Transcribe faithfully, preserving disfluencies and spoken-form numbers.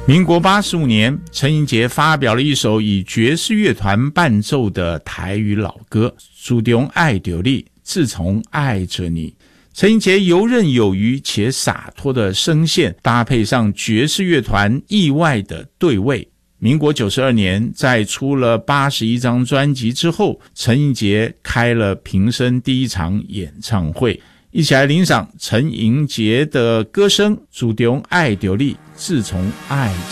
民国八十五年，陈英杰发表了一首以爵士乐团伴奏的台语老歌《自从爱着你》，自从爱着你。陈英杰游刃有余且洒脱的声线，搭配上爵士乐团意外的对位。民国九十二年，在出了八十一张专辑之后，陈英杰开了平生第一场演唱会。一起来欣赏陈英杰的歌声《自从爱着你》，自从爱